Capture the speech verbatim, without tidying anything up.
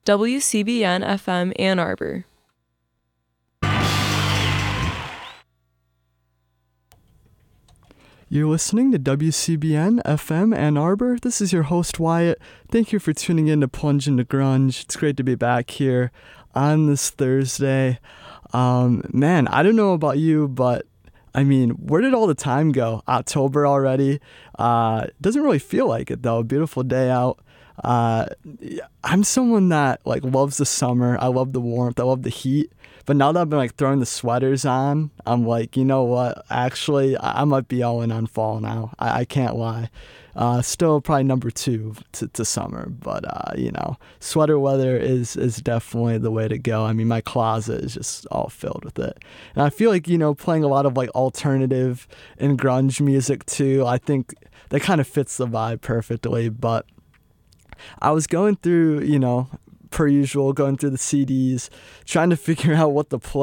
W C B N F M Ann Arbor. You're listening to W C B N F M Ann Arbor. This is your host, Wyatt. Thank you for tuning in to Plunge into Grunge. It's great to be back here on this Thursday. Um, man, I don't know about you, but I mean, where did all the time go? October already. Uh, doesn't really feel like it, though. Beautiful day out. Uh, I'm someone that like loves the summer. I love the warmth. I love the heat. But now that I've been like throwing the sweaters on, I'm like, you know what? Actually, I, I might be all in on fall now. I, I can't lie. Uh, still probably number two to, to summer, but uh, you know, sweater weather is is definitely the way to go. I mean, my closet is just all filled with it, and I feel like, you know, playing a lot of like alternative and grunge music too. I think that kind of fits the vibe perfectly. But I was going through, you know, per usual, going through the C Ds, trying to figure out what to play.